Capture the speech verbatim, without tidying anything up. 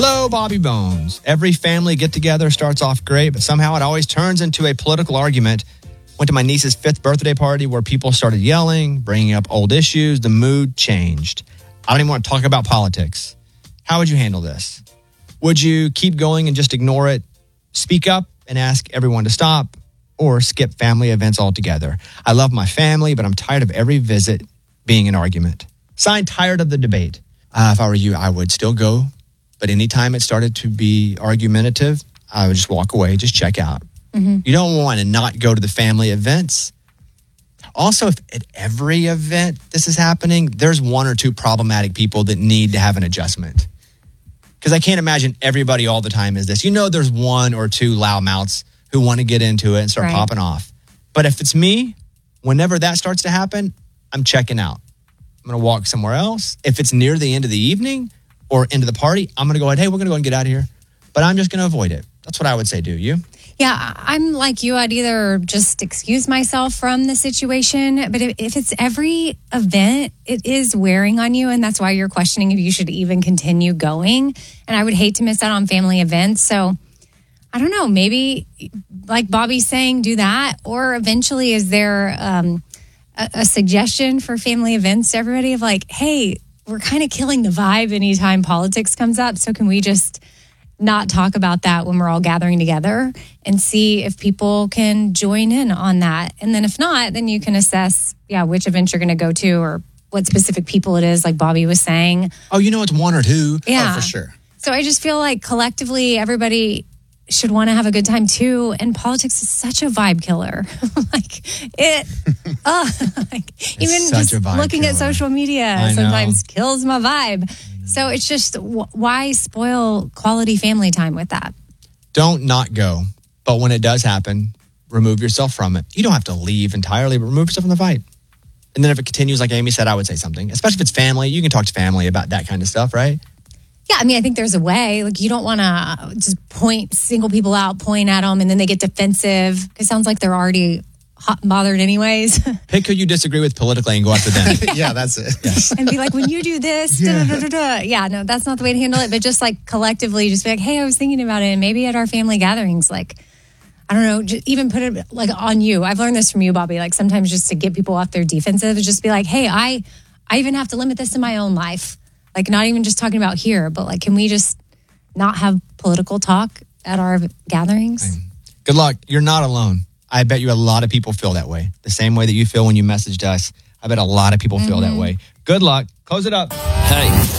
Hello, Bobby Bones. Every family get-together starts off great, but somehow it always turns into a political argument. Went to my niece's fifth birthday party where people started yelling, bringing up old issues. The mood changed. I don't even want to talk about politics. How would you handle this? Would you keep going and just ignore it, speak up and ask everyone to stop, or skip family events altogether? I love my family, but I'm tired of every visit being an argument. Signed, tired of the debate. Uh, if I were you, I would still go. But anytime it started to be argumentative, I would just walk away, just check out. Mm-hmm. You don't want to not go to the family events. Also, if at every event this is happening, there's one or two problematic people that need to have an adjustment. Because I can't imagine everybody all the time is this. You know, there's one or two loudmouths who want to get into it and start right. popping off. But if it's me, whenever that starts to happen, I'm checking out. I'm going to walk somewhere else. If it's near the end of the evening or into the party, I'm going to go ahead, hey, we're going to go and get out of here. But I'm just going to avoid it. That's what I would say, do you? Yeah, I'm like you. I'd either just excuse myself from the situation. But if, if it's every event, it is wearing on you. And that's why you're questioning if you should even continue going. And I would hate to miss out on family events. So I don't know, maybe like Bobby's saying, do that. Or eventually is there um, a, a suggestion for family events to everybody of like, hey, we're kind of killing the vibe anytime politics comes up. So can we just not talk about that when we're all gathering together and see if people can join in on that? And then if not, then you can assess, yeah, which event you're going to go to or what specific people it is, like Bobby was saying. Oh, you know, it's one or two. Yeah. Oh, for sure. So I just feel like collectively everybody should want to have a good time too. And politics is such a vibe killer. like it, uh, like even just looking killer. at social media I sometimes know. kills my vibe. So it's just, why spoil quality family time with that? Don't not go. But when it does happen, remove yourself from it. You don't have to leave entirely, but remove yourself from the fight. And then if it continues, like Amy said, I would say something. Especially if it's family. You can talk to family about that kind of stuff, right? Yeah, I mean, I think there's a way. Like, you don't want to just point, single people out, point at them, and then they get defensive. It sounds like they're already hot and bothered anyways. Pick who you disagree with politically and go after them. Yeah, that's it. Yes. And be like, when you do this, yeah. Da, da, da, da. yeah, no, that's not the way to handle it. But just like collectively, just be like, hey, I was thinking about it. And maybe at our family gatherings, like, I don't know, just even put it like on you. I've learned this from you, Bobby. Like sometimes just to get people off their defensive, just be like, hey, I, I even have to limit this in my own life. Like not even just talking about here, but like, can we just not have political talk at our gatherings? Good luck. You're not alone. I bet you a lot of people feel that way. The same way that you feel when you messaged us. I bet a lot of people feel mm-hmm. that way. Good luck. Close it up. Hey.